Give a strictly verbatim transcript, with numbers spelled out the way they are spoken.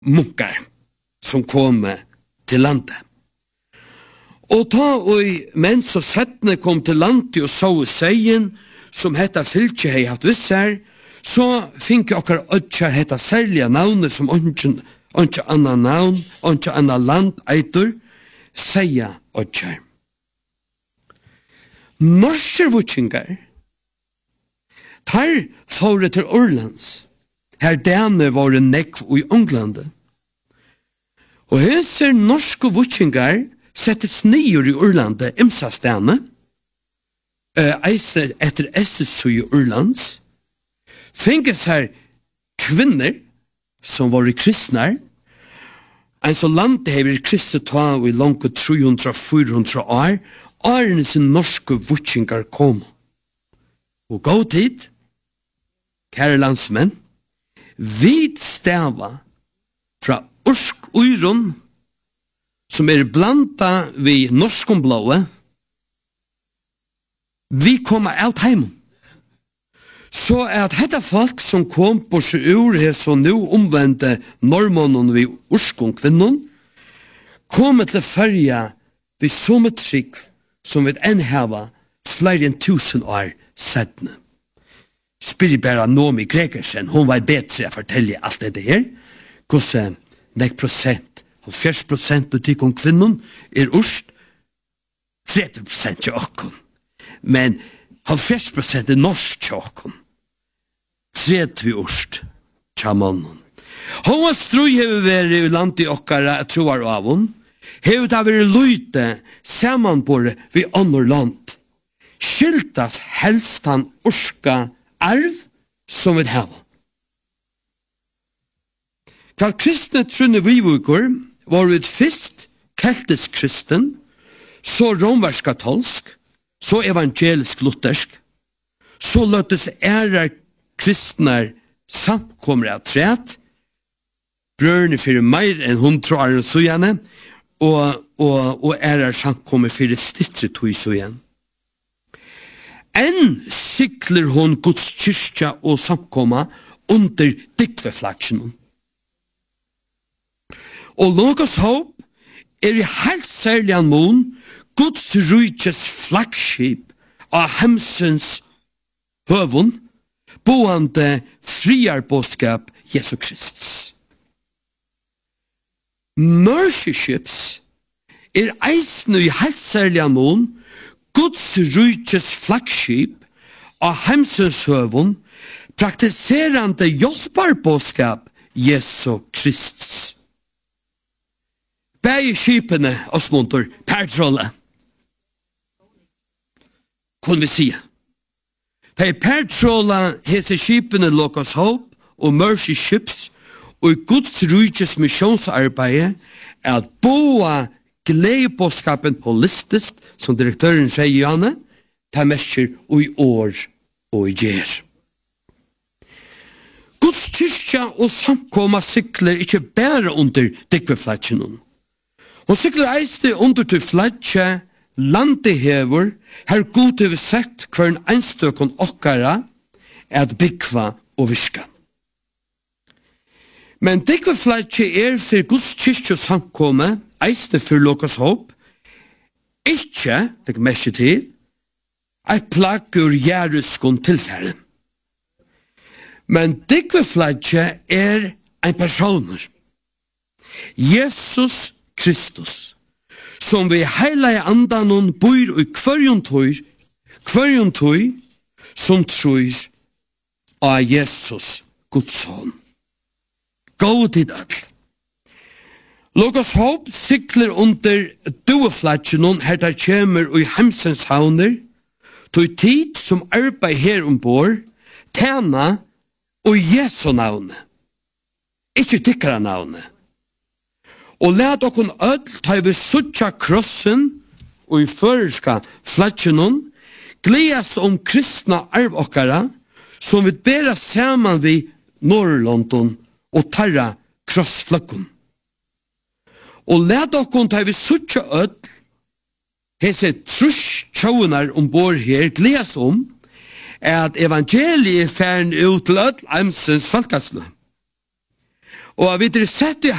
munkar som kom til landet. Og ta og mens og settene kom til landet og så seien som hetta fylkje hei hatt viss her, så finke okkar ödkjar hetta særlige navnet som ontsja anna navn, ontsja anna land eitur, seia ödkjar. Norsker vutsingar, tar fåre til Orlands, her denne var en nekv i Unglande. Og heser norske vutsingar settes nyer i Orlande imsa stene, eise etter Estesu i Orlands, finnes her kvinner som var i kristner, en så landet hever kristet ta i langt tre hundre til fire hundre år, årene sin norske vutsingar kom. Og gå tid, kære landsmenn, vid stava fra ursk uyron, som er blanda vi norskomblåe, vi kommer alt heim. Så er at dette folk som kom på seg ur her så nå omvendte normånen vi urskong kvinnon, kommer til fyrja vi som et trygg som vi enn heva flere enn tusen år settene. Spyrir bara Nomi Gregersen, hun var bedre å fortelle alt det her, hvordan nek prosent, halvfjerds prosent av tykkon kvinnon er urst, tretti prosent til okkon. Men halvfjerds prosent er norsk til okkon. tretti urst til mannen. Hva strøy hever vært i landet i okkara, jeg tror av hon, hever det vært løyte samanbore vi andre land. Skiltas helst han urska arv som vi har. Kall kristne trunne vivugur var vi fyrst keltisk kristen, så romersk-katolsk, så evangelisk-luthersk, så løttes ærer kristner samkommer av træt, brørne fyrir meir enn hundre år og sujane, og, og, og ærer samkommer fyrir stitre tog sujane. Enn sikler hon Guds kyrkja og samkomma under dikveflaksjonen. Og Logos håp er i helt særlig an mån Guds rujtjes flagskip av hemsens høvun, boande friarbåskap Jesu Kristus. Mercy-ships er eisne i helt særlig an mån Guds rujtjes flagskip av hemsens høvun, praktiserande hjelparbåskap Jesu Kristus. Begge skipene, Osmundur, pertrolle, kunne vi si. De pertrolle hese skipene Logos Håp og Mercy Ships og i Guds rujtjes missionsarbeid er at boa gledebåskapen holistisk, som direktøren sier Janne, ta mestjer og i år og i gjer. Guds kyrkja og samkomma sykler ikke bare under dikveflatsjonen. Hun sykler eiste under til flatsje landehever, her god til vi sett hver en einstøkon okkara er at bygva og virka. Men dikveflatsje er for Guds kyrkja og samkomma eiste for Logos Håp, ikke, det er mest til, et plagg ur jæruskon tilfæren. Men dikveflatsje er en personer. Jesus Kristus, som vi heila i andanon bor i kvarjon tøy, kvarjon tøy, som tror av Jesus, Guds son. Gå til all. Logos Håp sykler under dueflatsjonen her der kommer i hemsens havner, tog tid som arbeid her ombord, tjena og Jesu navnet. Ikke tykkere navnet. Og let okkon ødel ta vi suttja krossen og i førerska flatsjonen, gledes om kristna arv okkara, som vi bera saman vi Norrlondon og tarra krossflakkon. Og let okkon ta vi suttja ødel, hese trus tjaunar ombord her gledes om, er at evangeliet er færen ut til ødel amsens falkasne. Og vi er sett i